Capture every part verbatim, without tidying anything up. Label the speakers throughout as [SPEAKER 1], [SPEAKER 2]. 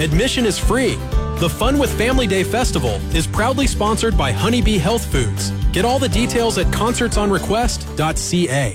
[SPEAKER 1] Admission is free. The Fun with Family Day Festival is proudly sponsored by Honeybee Health Foods. Get all the details at concerts on request dot c a.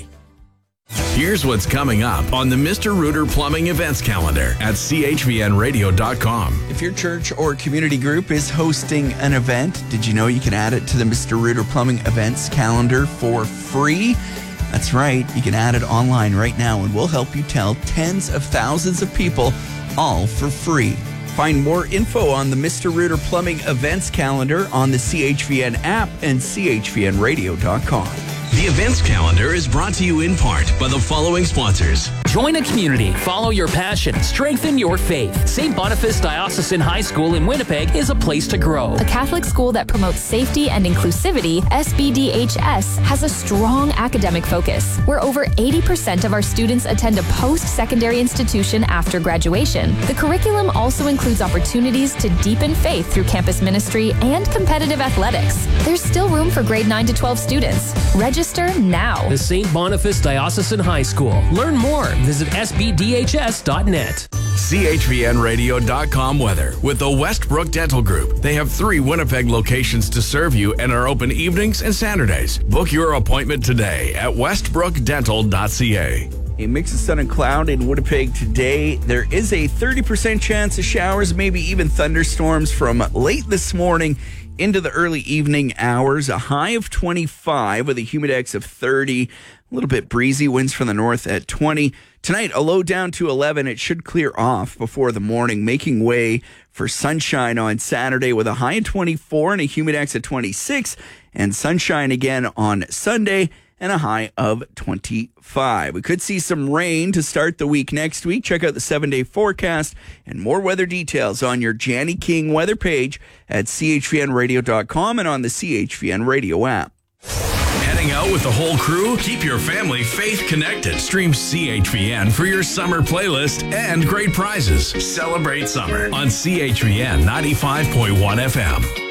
[SPEAKER 2] Here's what's coming up on the Mister Rooter Plumbing events calendar at c h v n radio dot com.
[SPEAKER 3] If your church or community group is hosting an event, did you know you can add it to the Mister Rooter Plumbing events calendar for free? That's right. You can add it online right now, and we'll help you tell tens of thousands of people, all for free. Find more info on the Mister Rooter Plumbing events calendar on the C H V N app and c h v n radio dot com.
[SPEAKER 2] The events calendar is brought to you in part by the following sponsors.
[SPEAKER 4] Join a community, follow your passion, strengthen your faith. Saint Boniface Diocesan High School in Winnipeg is a place to grow.
[SPEAKER 5] A Catholic school that promotes safety and inclusivity, S B D H S has a strong academic focus, where over eighty percent of our students attend a post-secondary institution after graduation. The curriculum also includes opportunities to deepen faith through campus ministry and competitive athletics. There's still room for grade nine to twelve students. Register now.
[SPEAKER 4] The Saint Boniface Diocesan High School. Learn more. Visit s b d h s dot net.
[SPEAKER 2] c h v n radio dot com weather with the Westbrook Dental Group. They have three Winnipeg locations to serve you and are open evenings and Saturdays. Book your appointment today at westbrook dental dot c a.
[SPEAKER 3] A mix of sun and cloud in Winnipeg today. There is a thirty percent chance of showers, maybe even thunderstorms from late this morning into the early evening hours. A high of twenty-five with a humidex of thirty. A little bit breezy, winds from the north at twenty. Tonight, a low down to eleven. It should clear off before the morning, making way for sunshine on Saturday with a high of twenty-four and a humidex at twenty-six. And sunshine again on Sunday and a high of twenty-five. We could see some rain to start the week next week. Check out the seven-day forecast and more weather details on your Janny King weather page at c h v n radio dot com and on the C H V N Radio app.
[SPEAKER 2] Heading out with the whole crew? Keep your family faith connected. Stream C H V N for your summer playlist and great prizes. Celebrate summer on C H V N ninety-five point one F M.